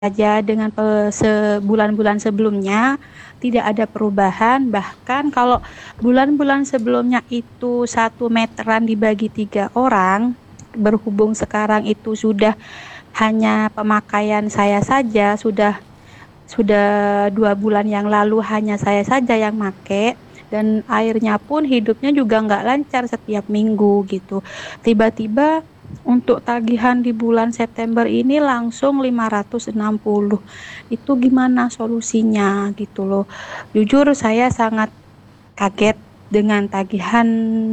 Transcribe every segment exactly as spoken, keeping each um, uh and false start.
saja dengan pe- sebulan-bulan sebelumnya tidak ada perubahan. Bahkan kalau bulan-bulan sebelumnya itu satu meteran dibagi tiga orang, berhubung sekarang itu sudah hanya pemakaian saya saja, sudah sudah dua bulan yang lalu hanya saya saja yang make, dan airnya pun hidupnya juga nggak lancar setiap minggu gitu. Tiba-tiba untuk tagihan di bulan September ini langsung lima ratus enam puluh. Itu gimana solusinya gitu loh. Jujur saya sangat kaget dengan tagihan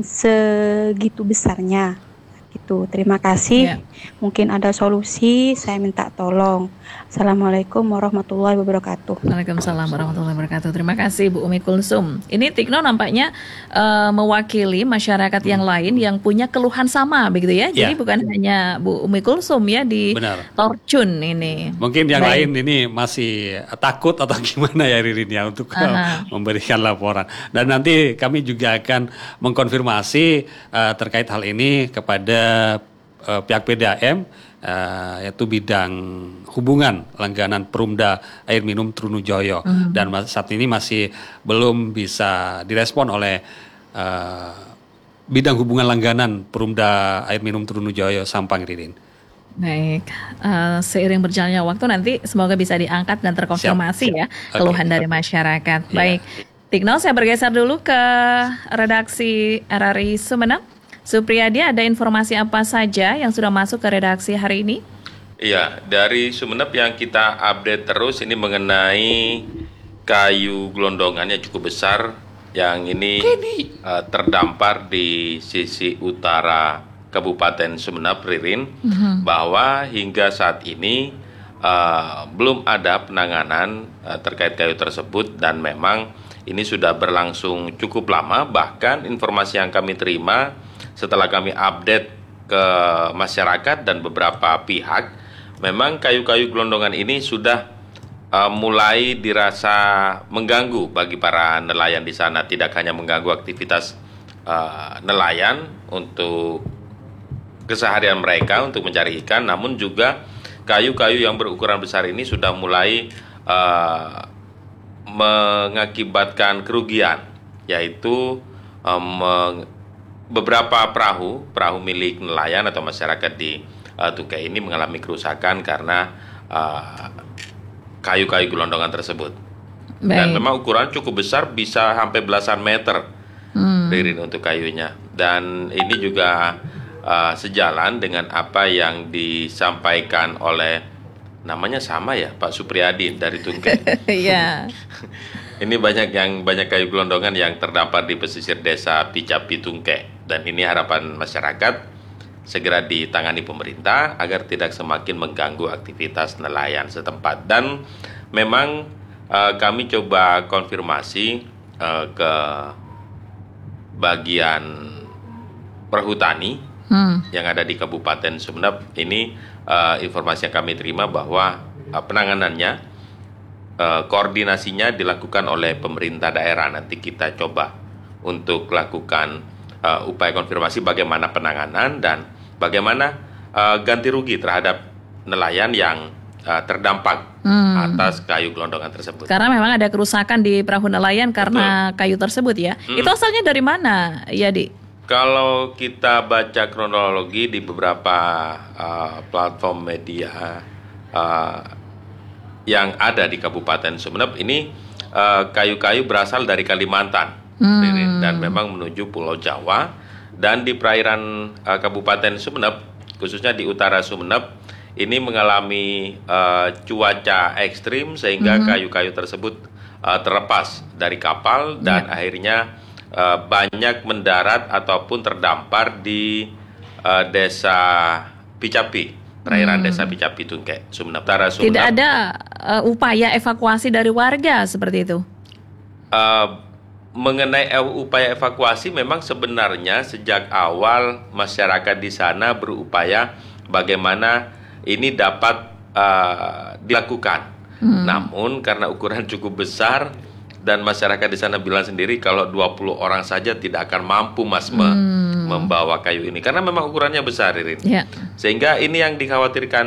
segitu besarnya. Gitu. Terima kasih. Ya. Mungkin ada solusi, saya minta tolong. Assalamualaikum warahmatullahi wabarakatuh. Waalaikumsalam warahmatullahi wabarakatuh. Terima kasih Bu Umi Kulsum. Ini Tikno nampaknya uh, mewakili masyarakat yang lain yang punya keluhan sama begitu ya. Jadi Ya, bukan hanya Bu Umi Kulsum ya di benar. Torcun ini. Mungkin yang Baik. lain ini masih takut atau gimana ya Ririn ya untuk Aha. memberikan laporan. Dan nanti kami juga akan mengkonfirmasi uh, terkait hal ini kepada uh, pihak P D A M, uh, yaitu bidang hubungan langganan Perumda Air Minum Trunojoyo. Mhm. Dan mas- saat ini masih belum bisa direspon oleh uh, bidang hubungan langganan Perumda Air Minum Trunojoyo Sampang, Ririn. Baik, uh, seiring berjalannya waktu nanti semoga bisa diangkat dan terkonfirmasi Siap, ya siap. keluhan Oke. dari masyarakat. Iya. Baik, Tikno saya bergeser dulu ke redaksi R R I Sumeneb. Supriyadi, ada informasi apa saja yang sudah masuk ke redaksi hari ini? Iya, dari Sumeneb yang kita update terus ini mengenai kayu gelondongannya cukup besar yang ini uh, terdampar di sisi utara Kabupaten Sumeneb, Ririn, Mhm. bahwa hingga saat ini uh, belum ada penanganan uh, terkait kayu tersebut dan memang ini sudah berlangsung cukup lama. Bahkan informasi yang kami terima setelah kami update ke masyarakat dan beberapa pihak, memang kayu-kayu gelondongan ini sudah uh, mulai dirasa mengganggu bagi para nelayan di sana. Tidak hanya mengganggu aktivitas uh, nelayan untuk keseharian mereka untuk mencari ikan, namun juga kayu-kayu yang berukuran besar ini sudah mulai uh, mengakibatkan kerugian, yaitu um, beberapa perahu, perahu milik nelayan atau masyarakat di uh, Tungkei ini mengalami kerusakan karena uh, kayu-kayu gelondongan tersebut. Dan Baik. memang ukuran cukup besar, bisa sampai belasan meter, Hmm. Ririn, untuk kayunya. Dan ini juga uh, sejalan dengan apa yang disampaikan oleh, namanya sama ya, Pak Supriyadi dari Tungkei. Iya. Ini banyak yang banyak kayu gelondongan yang terdampar di pesisir desa Picapi Tungkei, dan ini harapan masyarakat segera ditangani pemerintah agar tidak semakin mengganggu aktivitas nelayan setempat. Dan memang uh, kami coba konfirmasi uh, ke bagian perhutani Hmm. yang ada di Kabupaten Sumeneb. Ini uh, informasi yang kami terima bahwa uh, penanganannya, uh, koordinasinya dilakukan oleh pemerintah daerah. Nanti kita coba untuk lakukan uh, upaya konfirmasi bagaimana penanganan dan bagaimana uh, ganti rugi terhadap nelayan yang uh, terdampak Hmm. atas kayu gelondongan tersebut. Karena memang ada kerusakan di perahu nelayan karena kayu tersebut ya. Mm. Itu asalnya dari mana, Yadi? Kalau kita baca kronologi di beberapa uh, platform media uh, yang ada di Kabupaten Sumeneb ini, uh, kayu-kayu berasal dari Kalimantan, Hmm. Ririn, dan memang menuju Pulau Jawa. Dan di perairan uh, Kabupaten Sumeneb, khususnya di utara Sumeneb, ini mengalami uh, cuaca ekstrim sehingga Mhm. kayu-kayu tersebut uh, terlepas dari kapal dan akhirnya uh, banyak mendarat ataupun terdampar di uh, desa Picapi, perairan Hmm. desa Picapi Tungkei, Sumeneb Utara, Sumeneb. Tidak ada uh, upaya evakuasi dari warga seperti itu. Uh, mengenai ev- upaya evakuasi, memang sebenarnya sejak awal masyarakat di sana berupaya bagaimana ini dapat uh, dilakukan. Hmm. Namun karena ukuran cukup besar dan masyarakat di sana bilang sendiri kalau dua puluh orang saja tidak akan mampu Mas me- Hmm. membawa kayu ini karena memang ukurannya besar, Ririn. Ya. Sehingga ini yang dikhawatirkan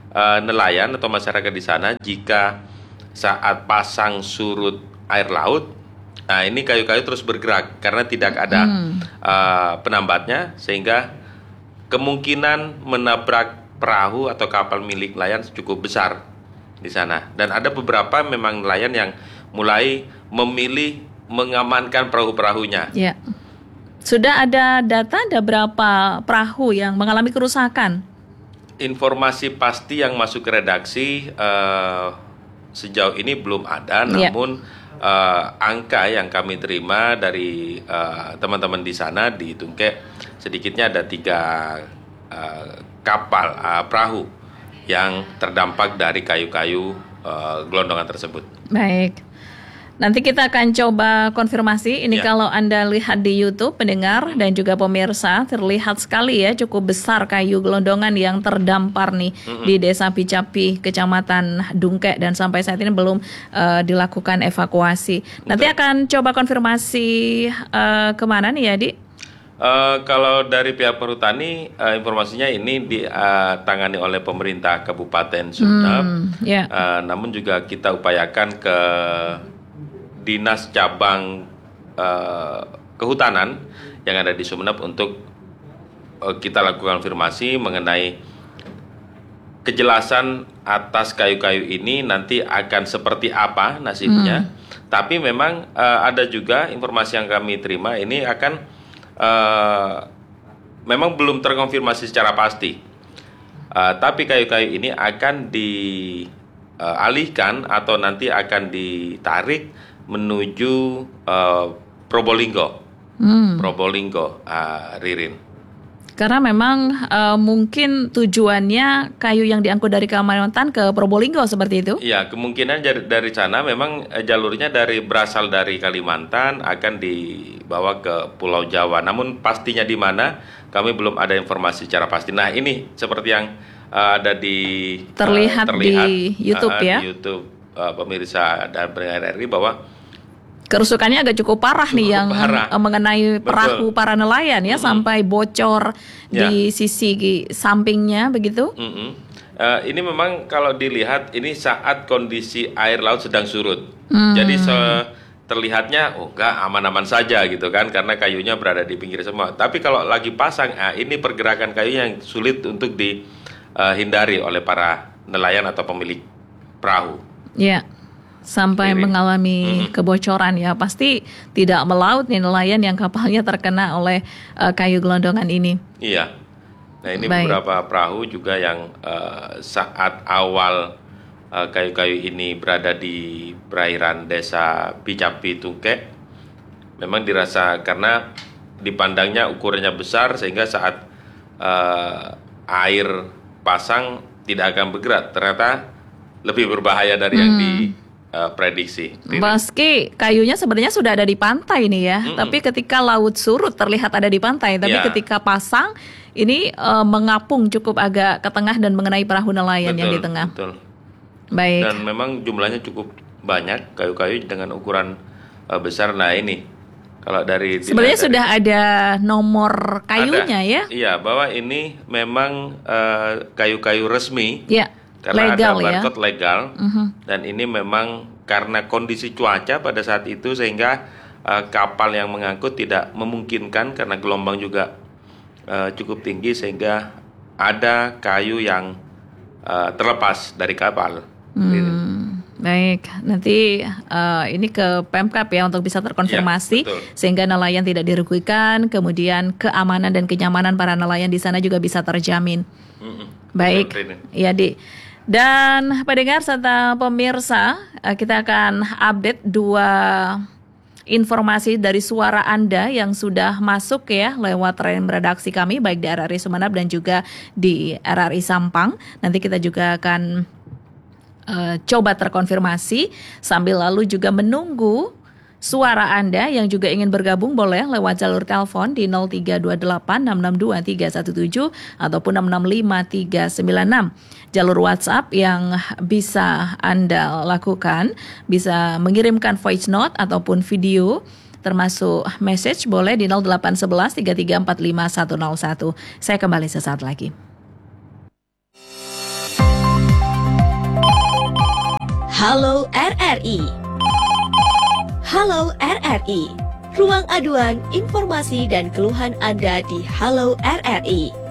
uh, nelayan atau masyarakat di sana jika saat pasang surut air laut, nah ini kayu-kayu terus bergerak karena tidak ada hmm. uh, penambatnya, sehingga kemungkinan menabrak perahu atau kapal milik nelayan cukup besar di sana. Dan ada beberapa memang nelayan yang mulai memilih mengamankan perahu-perahunya. Ya. Sudah ada data, ada berapa perahu yang mengalami kerusakan? Informasi pasti yang masuk ke redaksi uh, sejauh ini belum ada, ya. Namun uh, angka yang kami terima dari uh, teman-teman di sana di Tungke, sedikitnya ada tiga uh, kapal uh, perahu yang terdampak dari kayu-kayu uh, gelondongan tersebut. Baik. Nanti kita akan coba konfirmasi. Ini ya. Kalau Anda lihat di YouTube, pendengar dan juga pemirsa, terlihat sekali ya cukup besar kayu gelondongan yang terdampar nih mm-hmm. di Desa Picapi, Kecamatan Dungke, dan sampai saat ini belum uh, dilakukan evakuasi. Betul. Nanti akan coba konfirmasi uh, kemana nih ya, Di? Uh, kalau dari pihak perhutani, uh, informasinya ini ditangani uh, oleh pemerintah Kabupaten Sumeneb. Hmm, yeah. uh, namun juga kita upayakan ke Dinas Cabang uh, Kehutanan yang ada di Sumeneb untuk uh, kita lakukan konfirmasi mengenai kejelasan atas kayu-kayu ini nanti akan seperti apa nasibnya. Hmm. Tapi memang uh, ada juga informasi yang kami terima ini akan uh, memang belum terkonfirmasi secara pasti. Uh, tapi kayu-kayu ini akan dialihkan uh, atau nanti akan ditarik menuju uh, Probolinggo, hmm. Probolinggo, uh, Ririn. Karena memang uh, mungkin tujuannya kayu yang diangkut dari Kalimantan ke Probolinggo seperti itu? Iya, kemungkinan dari, dari sana memang uh, jalurnya dari berasal dari Kalimantan akan dibawa ke Pulau Jawa. Namun pastinya di mana kami belum ada informasi secara pasti. Nah ini seperti yang uh, ada di terlihat, uh, terlihat di YouTube uh, ya, di YouTube uh, pemirsa dan pendengar R R I bahwa kerusakannya agak cukup parah cukup nih yang parah. mengenai perahu Betul. para nelayan ya, mm-hmm. sampai bocor ya. di sisi sampingnya begitu. Mm-hmm. Uh, ini memang kalau dilihat ini saat kondisi air laut sedang surut, mm. jadi se- terlihatnya oh enggak aman-aman saja gitu kan karena kayunya berada di pinggir semua. Tapi kalau lagi pasang, ah, ini pergerakan kayu yang sulit untuk dihindari uh, oleh para nelayan atau pemilik perahu. Iya. Sampai Miring. mengalami mm-hmm. kebocoran ya, pasti tidak melaut nih nelayan yang kapalnya terkena oleh uh, kayu gelondongan ini. Iya, nah ini Baik. beberapa perahu juga yang uh, saat awal uh, kayu-kayu ini berada di perairan Desa Picapi Tungke, memang dirasa karena dipandangnya ukurannya besar sehingga saat uh, air pasang tidak akan bergerak, ternyata lebih berbahaya dari hmm. yang di Uh, prediksi. Meski kayunya sebenarnya sudah ada di pantai nih ya, mm-mm. tapi ketika laut surut terlihat ada di pantai, tapi yeah. ketika pasang ini uh, mengapung cukup agak ke tengah dan mengenai perahu nelayan betul, yang di tengah. Betul. Baik. Dan memang jumlahnya cukup banyak kayu-kayu dengan ukuran uh, besar. Nah ini kalau dari sebenarnya sudah dari, ada nomor kayunya ada, ya? Iya, bahwa ini memang uh, kayu-kayu resmi. Iya. Karena legal, ada barcode ya? legal uh-huh. dan ini memang karena kondisi cuaca pada saat itu sehingga uh, kapal yang mengangkut tidak memungkinkan karena gelombang juga uh, cukup tinggi sehingga ada kayu yang uh, terlepas dari kapal. Hmm, baik, nanti uh, ini ke Pemkab ya untuk bisa terkonfirmasi ya, sehingga nelayan tidak dirugikan, kemudian keamanan dan kenyamanan para nelayan di sana juga bisa terjamin. Mm-hmm. Baik, ya Di. Dan pendengar serta pemirsa, kita akan update dua informasi dari suara Anda yang sudah masuk ya lewat rem redaksi kami baik di R R I Sumeneb dan juga di R R I Sampang. Nanti kita juga akan uh, coba terkonfirmasi sambil lalu juga menunggu suara Anda yang juga ingin bergabung boleh lewat jalur telepon di nol tiga dua delapan enam enam dua tiga satu tujuh ataupun enam enam lima tiga sembilan enam. Jalur WhatsApp yang bisa Anda lakukan bisa mengirimkan voice note ataupun video termasuk message boleh di nol delapan satu satu tiga tiga empat lima satu nol satu. Saya kembali sesaat lagi. Halo R R I. Halo R R I. Ruang aduan, informasi dan keluhan Anda di Halo R R I.